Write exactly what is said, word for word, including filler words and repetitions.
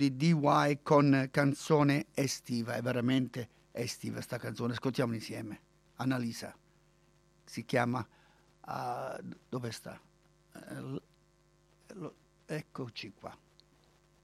di D Y con Canzone estiva, è veramente estiva sta canzone, ascoltiamola insieme. Annalisa, si chiama, uh, dove sta? Uh, eccoci qua.